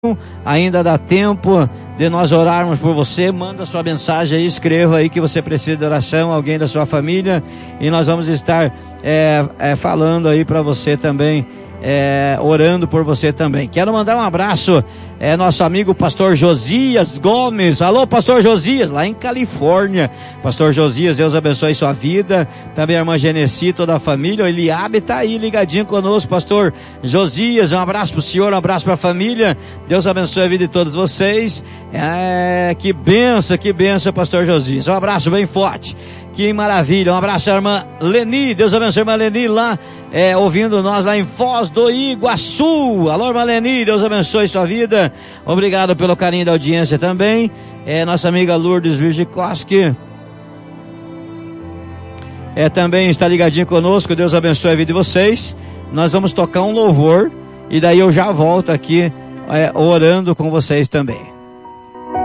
Ainda dá tempo de nós orarmos por você. Manda sua mensagem aí, escreva aí que você precisa de oração, alguém da sua família, e nós vamos estar falando aí para você também, orando por você também. Quero mandar um abraço, nosso amigo pastor Josias Gomes. Alô, pastor Josias, lá em Califórnia. Pastor Josias, Deus abençoe sua vida. Também a irmã Genesi, toda a família. O Eliabe tá aí ligadinho conosco, pastor Josias. Um abraço pro senhor, um abraço pra família. Deus abençoe a vida de todos vocês. Que benção, pastor Josias. Um abraço bem forte. Que maravilha, um abraço à irmã Leni, Deus abençoe a irmã Leni lá, ouvindo nós lá em Foz do Iguaçu. Alô, irmã Leni, Deus abençoe sua vida, obrigado pelo carinho da audiência também. Nossa amiga Lourdes Virgikoski também está ligadinho conosco, Deus abençoe a vida de vocês. Nós vamos tocar um louvor e daí eu já volto aqui orando com vocês também.